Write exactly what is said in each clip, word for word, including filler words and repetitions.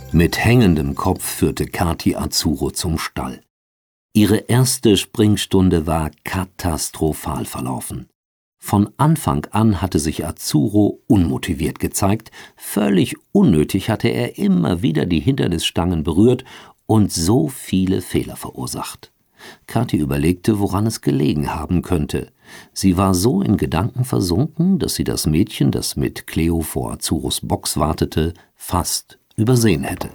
Mit hängendem Kopf führte Kathi Azuro zum Stall. Ihre erste Springstunde war katastrophal verlaufen. Von Anfang an hatte sich Azuro unmotiviert gezeigt, völlig unnötig hatte er immer wieder die Hindernisstangen berührt und so viele Fehler verursacht. Kathi überlegte, woran es gelegen haben könnte. Sie war so in Gedanken versunken, dass sie das Mädchen, das mit Cleo vor Azuros Box wartete, fast übersehen hätte.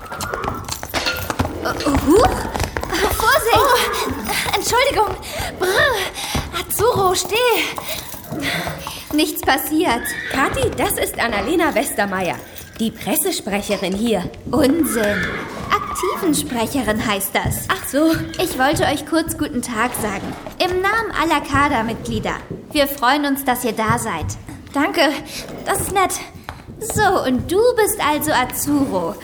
Uh, uh, Vorsicht! Oh, Entschuldigung! Brr, Azuro, steh! Nichts passiert. Kathi, das ist Annalena Westermeier, die Pressesprecherin hier. Unsinn. Aktivensprecherin heißt das. Ach so. Ich wollte euch kurz guten Tag sagen. Im Namen aller Kadermitglieder. Wir freuen uns, dass ihr da seid. Danke, das ist nett. So, und du bist also Azuro.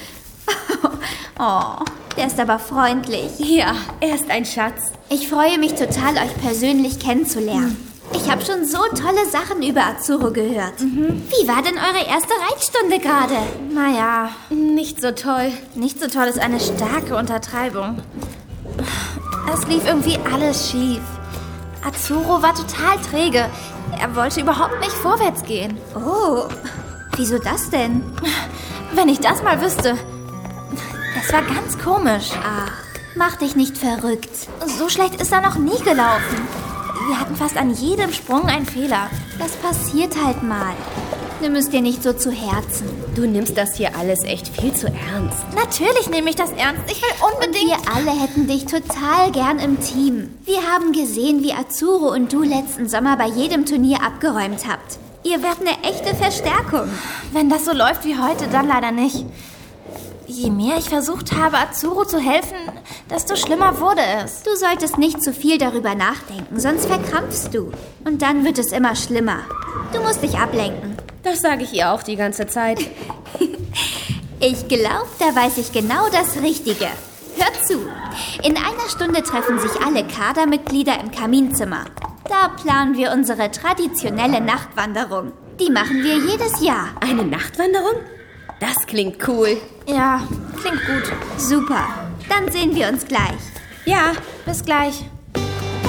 Oh, der ist aber freundlich. Ja, er ist ein Schatz. Ich freue mich total, euch persönlich kennenzulernen. Hm. Ich habe schon so tolle Sachen über Azuro gehört. Mhm. Wie war denn eure erste Reitstunde gerade? Naja, nicht so toll. Nicht so toll ist eine starke Untertreibung. Es lief irgendwie alles schief. Azuro war total träge. Er wollte überhaupt nicht vorwärts gehen. Oh, wieso das denn? Wenn ich das mal wüsste. Es war ganz komisch. Ach, mach dich nicht verrückt. So schlecht ist er noch nie gelaufen. Wir hatten fast an jedem Sprung einen Fehler. Das passiert halt mal. Nimm es dir nicht so zu Herzen. Du nimmst das hier alles echt viel zu ernst. Natürlich nehme ich das ernst. Ich will unbedingt... Und wir alle hätten dich total gern im Team. Wir haben gesehen, wie Azuro und du letzten Sommer bei jedem Turnier abgeräumt habt. Ihr werdet eine echte Verstärkung. Wenn das so läuft wie heute, dann leider nicht. Je mehr ich versucht habe, Azuro zu helfen, desto schlimmer wurde es. Du solltest nicht zu viel darüber nachdenken, sonst verkrampfst du. Und dann wird es immer schlimmer. Du musst dich ablenken. Das sage ich ihr auch die ganze Zeit. Ich glaube, da weiß ich genau das Richtige. Hört zu. In einer Stunde treffen sich alle Kadermitglieder im Kaminzimmer. Da planen wir unsere traditionelle Nachtwanderung. Die machen wir jedes Jahr. Eine Nachtwanderung? Das klingt cool. Ja, klingt gut. Super. Dann sehen wir uns gleich. Ja, bis gleich.